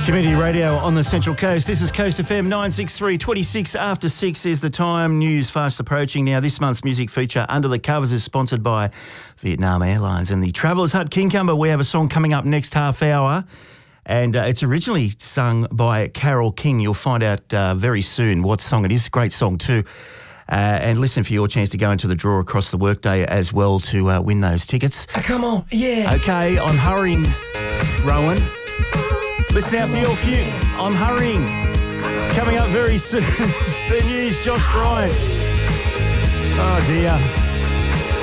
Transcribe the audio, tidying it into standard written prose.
Community radio on the Central Coast. This is Coast FM 963. 26 after 6 is the time. News fast approaching now. This month's music feature, Under the Covers, is sponsored by Vietnam Airlines and the Travellers Hut Kincumber. We have a song coming up next half hour, and it's originally sung by Carole King. You'll find out very soon what song it is. Great song too. And listen for your chance to go into the draw across the workday as well to win those tickets. Come on, yeah. Okay, I'm hurrying, Rowan. Listen out for your cue. I'm hurrying. Coming up very soon. The news, Josh Bryant. Oh, dear.